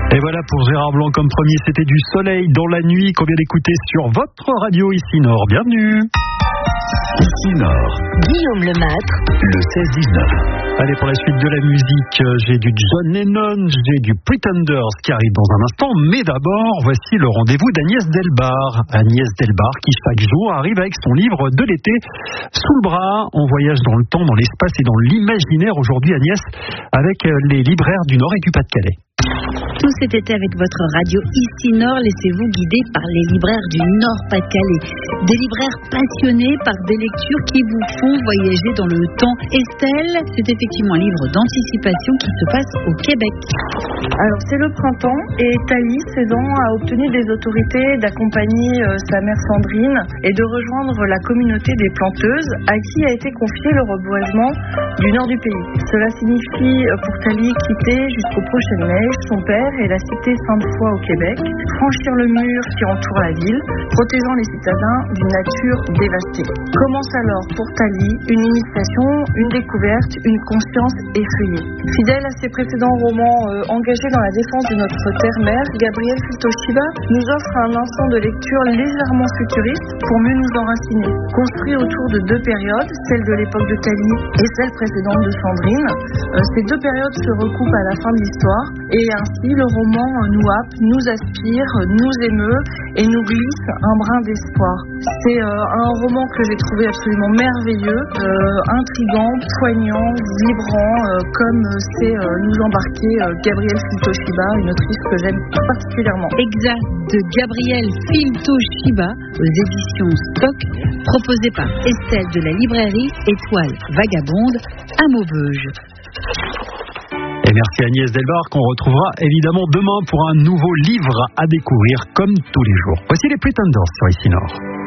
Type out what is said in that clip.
Et voilà pour Gérard Blanc comme premier, c'était du soleil dans la nuit qu'on vient d'écouter sur votre radio ici Nord. Bienvenue. Ici Nord. Guillaume Lemaitre. Le 16-19. Allez, pour la suite de la musique, j'ai du John Lennon, j'ai du Pretenders qui arrive dans un instant. Mais d'abord, voici le rendez-vous d'Agnès Delbar. Agnès Delbar qui chaque jour arrive avec son livre de l'été sous le bras. On voyage dans le temps, dans l'espace et dans l'imaginaire aujourd'hui, Agnès, avec les libraires du Nord et du Pas-de-Calais. Tout cet été avec votre radio ici Nord, laissez-vous guider par les libraires du Nord-Pas-de-Calais. Des libraires passionnés par des lectures qui vous font voyager dans le temps. Estelle, c'est effectivement un livre d'anticipation qui se passe au Québec. Alors c'est le printemps et Thalie, 16 ans, a obtenu des autorités d'accompagner sa mère Sandrine et de rejoindre la communauté des planteuses à qui a été confié le reboisement du nord du pays. Cela signifie pour Thalie quitter jusqu'aux prochaines neiges son père et la cité Sainte-Foy au Québec, franchir le mur qui entoure la ville, protégeant les citadins d'une nature dévastée. Commence alors pour Thalie une initiation, une découverte, une conscience effrayée. Fidèle à ses précédents romans engagés dans la défense de notre terre-mère, Gabriel Filtoshiba nous offre un instant de lecture légèrement futuriste pour mieux nous enraciner. Construit autour de deux périodes, celle de l'époque de Thalie et celle précédente de Sandrine, ces deux périodes se recoupent à la fin de l'histoire et ainsi le roman nous happe, nous aspire, nous émeut et nous glisse un brin d'espoir. C'est un roman que j'ai trouvé absolument merveilleux, intriguant, poignant, vibrant, comme sait nous embarquer Gabriel Filtoshiba, une autrice que j'aime particulièrement. Exact, de Gabriel Filtoshiba aux éditions Stock, proposé par Estelle de la librairie Étoile Vagabonde à Maubeuge. Et merci Agnès Delbar qu'on retrouvera évidemment demain pour un nouveau livre à découvrir comme tous les jours. Voici les Pretenders sur Ici Nord.